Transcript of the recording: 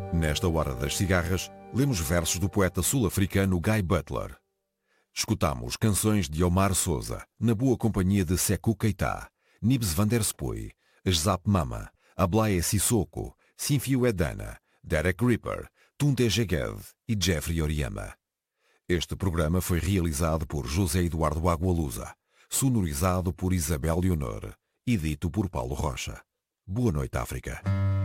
Nesta hora das cigarras, lemos versos do poeta sul-africano Guy Butler. Escutamos canções de Omar Souza, na boa companhia de Sekou Keita, Nibs van der Spuy, Zap Mama, Ablaye Sissoko, Sinfio Edana, Derek Ripper, Tunde Geged e Jeffrey Oriama. Este programa foi realizado por José Eduardo Agualusa, sonorizado por Isabel Leonor e dito por Paulo Rocha. Boa noite, África.